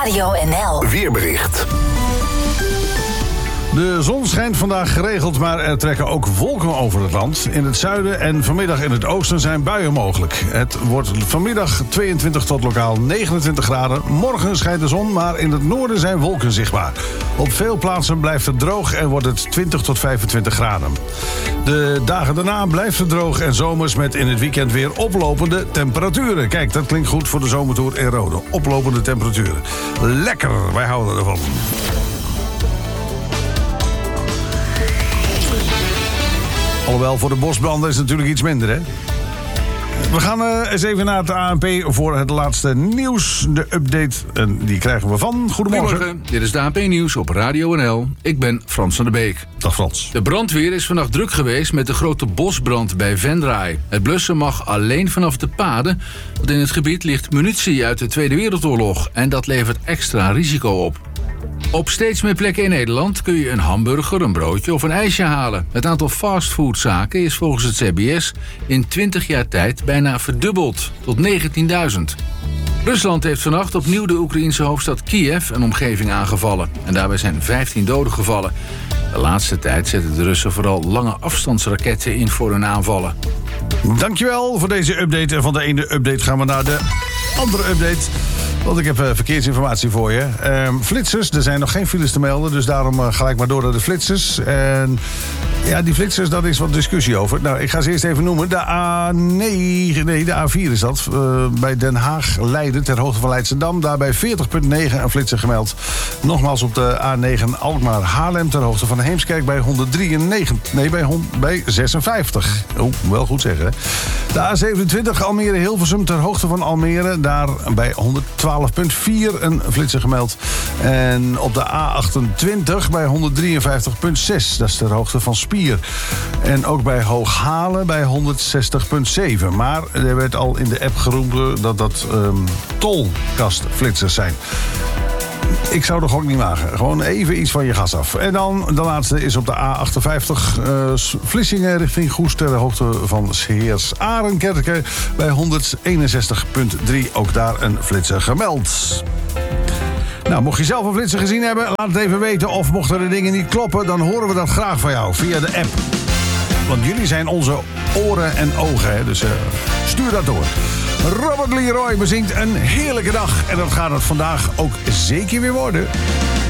Radio NL. Weerbericht. De zon schijnt vandaag geregeld, maar er trekken ook wolken over het land. In het zuiden en vanmiddag in het oosten zijn buien mogelijk. Het wordt vanmiddag 22 tot lokaal 29 graden. Morgen schijnt de zon, maar in het noorden zijn wolken zichtbaar. Op veel plaatsen blijft het droog en wordt het 20 tot 25 graden. De dagen daarna blijft het droog en zomers met in het weekend weer oplopende temperaturen. Kijk, dat klinkt goed voor de zomertour in Rode. Oplopende temperaturen. Lekker, wij houden ervan. Alhoewel, voor de bosbranden is het natuurlijk iets minder, hè? We gaan eens even naar het ANP voor het laatste nieuws. De update, en die krijgen we van. Goedemorgen. Dit is de ANP-nieuws op Radio NL. Ik ben Frans van der Beek. Dag Frans. De brandweer is vannacht druk geweest met de grote bosbrand bij Venray. Het blussen mag alleen vanaf de paden, want in het gebied ligt munitie uit de Tweede Wereldoorlog. En dat levert extra risico op. Op steeds meer plekken in Nederland kun je een hamburger, een broodje of een ijsje halen. Het aantal fastfoodzaken is volgens het CBS in 20 jaar tijd bijna verdubbeld, tot 19.000. Rusland heeft vannacht opnieuw de Oekraïense hoofdstad Kiev en omgeving aangevallen. En daarbij zijn 15 doden gevallen. De laatste tijd zetten de Russen vooral lange afstandsraketten in voor hun aanvallen. Dankjewel voor deze update. En van de ene update gaan we naar de andere update. Want ik heb verkeersinformatie voor je. Flitsers, er zijn nog geen files te melden. Dus daarom gelijk maar door naar de flitsers. En ja, die flitsers, daar is wat discussie over. Nou, ik ga ze eerst even noemen. De de A4 is dat. Bij Den Haag-Leiden, ter hoogte van Leidschendam. Daarbij 40,9 een flitser gemeld. Nogmaals op de A9 Alkmaar-Haarlem, ter hoogte van Heemskerk bij 193. Nee, bij 56. Oh, wel goed zeggen, hè. De A27 Almere-Hilversum, ter hoogte van Almere. Daar bij 112,4 een flitser gemeld. En op de A28 bij 153,6. Dat is ter hoogte van Spier. En ook bij Hooghalen bij 160,7. Maar er werd al in de app geroepen dat tolkastflitsers zijn. Ik zou de gok niet wagen. Gewoon even iets van je gas af. En dan de laatste is op de A58 Vlissingen richting Goes, ter hoogte van Heers Arenkerke bij 161,3. Ook daar een flitser gemeld. Nou, mocht je zelf een flitser gezien hebben, laat het even weten. Of mochten de dingen niet kloppen, dan horen we dat graag van jou via de app. Want jullie zijn onze oren en ogen, hè? Dus stuur dat door. Robert Leroy bezingt een heerlijke dag. En dat gaat het vandaag ook zeker weer worden.